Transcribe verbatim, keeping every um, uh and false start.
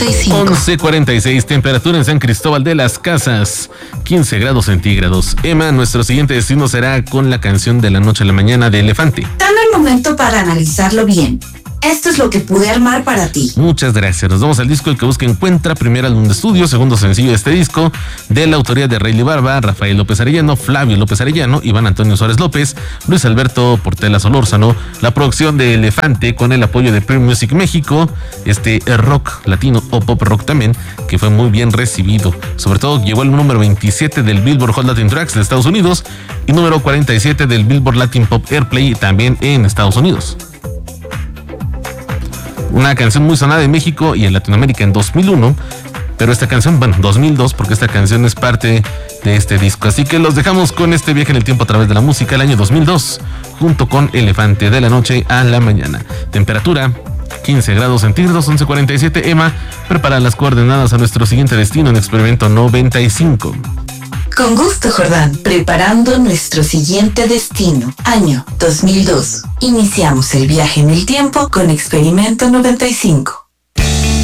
y cinco. once cuarenta y seis, temperatura en San Cristóbal de las Casas, quince grados centígrados. Emma, nuestro siguiente destino será con la canción de la noche a la mañana de Elefante. Dame el momento para analizarlo bien. Esto es lo que pude armar para ti. Muchas gracias. Nos vamos al disco El que busca encuentra, primer álbum de estudio, segundo sencillo de este disco, de la autoría de Rayleigh Barba, Rafael López Arellano, Flavio López Arellano, Iván Antonio Suárez López, Luis Alberto Portela Solórzano, la producción de Elefante con el apoyo de Premium Music México, este rock latino o pop rock también, que fue muy bien recibido. Sobre todo llegó al número veintisiete del Billboard Hot Latin Tracks de Estados Unidos y número cuarenta y siete del Billboard Latin Pop Airplay también en Estados Unidos. Una canción muy sonada en México y en Latinoamérica en dos mil uno, pero esta canción, bueno, dos mil dos, porque esta canción es parte de este disco. Así que los dejamos con este viaje en el tiempo a través de la música, el año dos mil dos, junto con Elefante, de la noche a la mañana. Temperatura quince grados centígrados, once cuarenta y siete. Emma, prepara las coordenadas a nuestro siguiente destino en Experimento noventa y cinco. Con gusto, Jordán. Preparando nuestro siguiente destino. Año dos mil dos. Iniciamos el viaje en el tiempo con Experimento noventa y cinco.